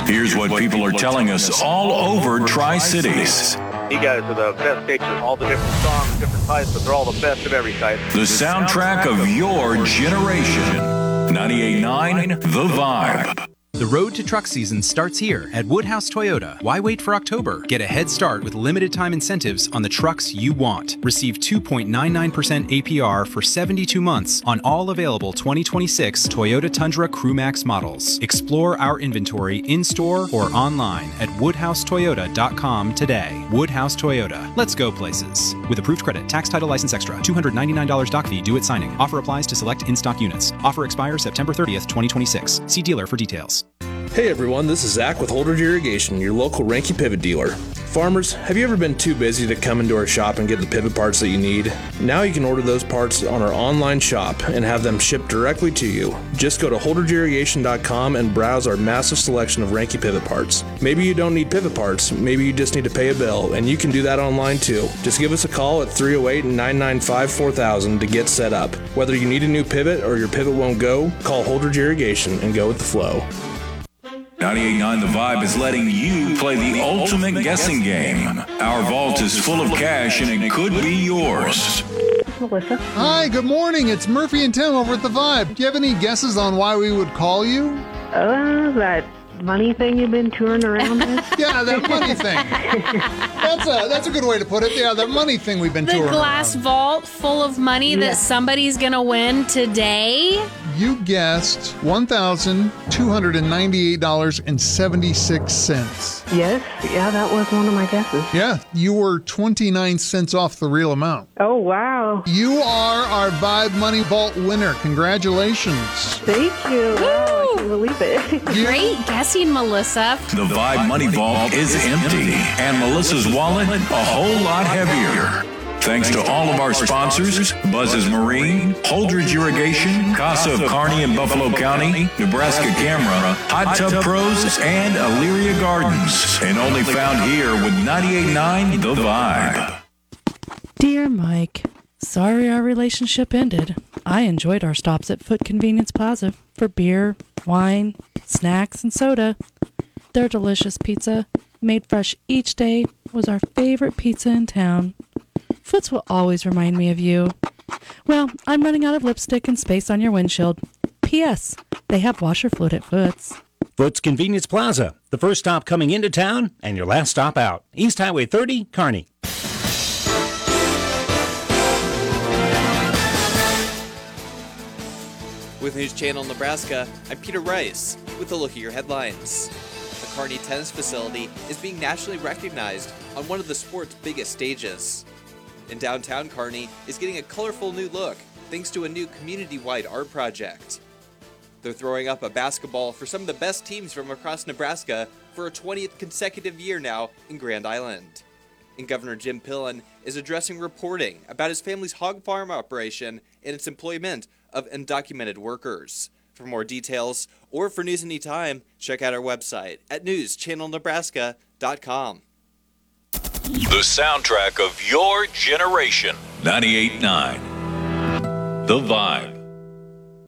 Here's what people are telling us all over Tri-Cities. You guys are the best pitchers, all the different songs, different types, but they're all the best of every type. The soundtrack of your generation. 98.9 The Vibe. The road to truck season starts here at Woodhouse Toyota. Why wait for October? Get a head start with limited time incentives on the trucks you want. Receive 2.99% APR for 72 months on all available 2026 Toyota Tundra Crewmax models. Explore our inventory in-store or online at woodhousetoyota.com today. Woodhouse Toyota. Let's go places. With approved credit, tax title license extra, $299 doc fee due at signing. Offer applies to select in-stock units. Offer expires September 30th, 2026. See dealer for details. Hey everyone, this is Zach with Holdridge Irrigation, your local Ranky pivot dealer. Farmers, have you ever been too busy to come into our shop and get the pivot parts that you need? Now you can order those parts on our online shop and have them shipped directly to you. Just go to holdridgeirrigation.com and browse our massive selection of Ranky pivot parts. Maybe you don't need pivot parts, maybe you just need to pay a bill, and you can do that online too. Just give us a call at 308-995-4000 to get set up. Whether you need a new pivot or your pivot won't go, call Holdridge Irrigation and go with the flow. 98.9 The Vibe is letting you play the ultimate guessing game. Our vault is full of cash and it could be yours. Melissa. Hi, good morning. It's Murphy and Tim over at The Vibe. Do you have any guesses on why we would call you? That money thing you've been touring around with? Yeah, that money thing. That's a good way to put it. Yeah, that money thing we've been touring around. The glass vault full of money that somebody's going to win today? You guessed $1,298.76. Yes, yeah, that was one of my guesses. Yeah, you were 29 cents off the real amount. Oh, wow. You are our Vibe Money Vault winner. Congratulations. Thank you. Wow, I can't believe it. Great guessing, Melissa. The Vibe Money Vault is empty, and Melissa's wallet a whole lot heavier. Thanks to all of our sponsors, Buzz's Marine, Holdridge Irrigation, Casa of Kearney in Buffalo County, Nebraska Camera, Hot Tub Pros, and Elyria Gardens. And only found here with 98.9 The Vibe. Dear Mike, sorry our relationship ended. I enjoyed our stops at Foot Convenience Plaza for beer, wine, snacks, and soda. Their delicious pizza, made fresh each day, was our favorite pizza in town. Foots will always remind me of you. Well, I'm running out of lipstick and space on your windshield. P.S. They have washer fluid at Foots. Foots Convenience Plaza, the first stop coming into town and your last stop out. East Highway 30, Kearney. With News Channel Nebraska, I'm Peter Rice with a look at your headlines. The Kearney Tennis Facility is being nationally recognized on one of the sport's biggest stages. And downtown Kearney is getting a colorful new look thanks to a new community-wide art project. They're throwing up a basketball for some of the best teams from across Nebraska for a 20th consecutive year now in Grand Island. And Governor Jim Pillen is addressing reporting about his family's hog farm operation and its employment of undocumented workers. For more details or for news anytime, check out our website at newschannelnebraska.com. The soundtrack of your generation. 98.9 The Vibe.